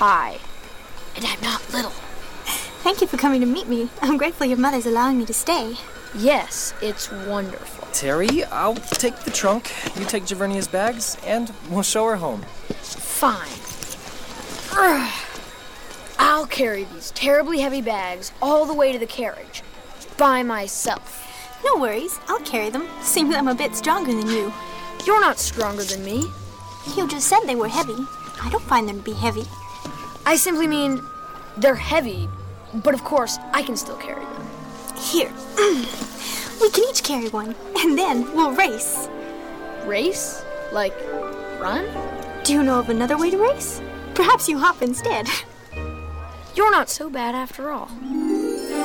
high. And I'm not little. Thank you for coming to meet me. I'm grateful your mother's allowing me to stay. Yes, it's wonderful. Terry, I'll take the trunk, you take Javernia's bags, and we'll show her home. Fine. I'll carry these terribly heavy bags all the way to the carriage. By myself. No worries, I'll carry them. Seems I'm a bit stronger than you. You're not stronger than me. You just said they were heavy. I don't find them to be heavy. I simply mean they're heavy, but of course I can still carry them. Here. We can each carry one, and then we'll race. Race? Like, run? Do you know of another way to race? Perhaps you hop instead. You're not so bad after all.